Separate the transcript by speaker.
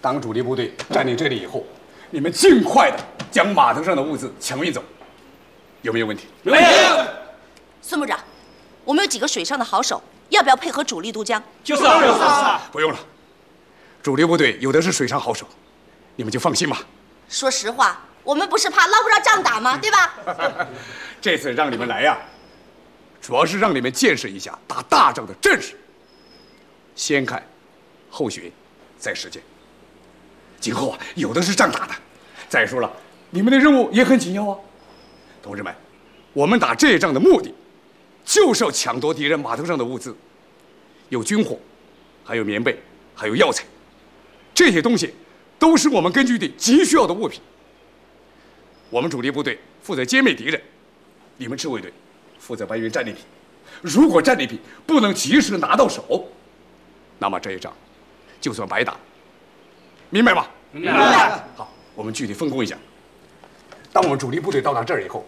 Speaker 1: 当主力部队占领这里以后，你们尽快的将码头上的物资抢运走，有没有问题？
Speaker 2: 没有。
Speaker 3: 孙部长，我们有几个水上的好手，要不要配合主力渡江？
Speaker 2: 就是。
Speaker 1: 不用了，主力部队有的是水上好手，你们就放心吧。
Speaker 3: 说实话，我们不是怕捞不着仗打吗？对吧？
Speaker 1: 这次让你们来呀，主要是让你们见识一下打大仗的阵势。先看，后学，再实践。今后啊，有的是仗打的。再说了，你们的任务也很紧要啊，同志们，我们打这仗的目的，就是要抢夺敌人码头上的物资，有军火，还有棉被，还有药材，这些东西都是我们根据地急需要的物品。我们主力部队负责歼灭敌人，你们赤卫队负责搬运战利品。如果战利品不能及时拿到手，那么这一仗就算白打，明白吗？
Speaker 2: 明白。
Speaker 1: 好，我们具体分工一下。当我们主力部队到达这儿以后，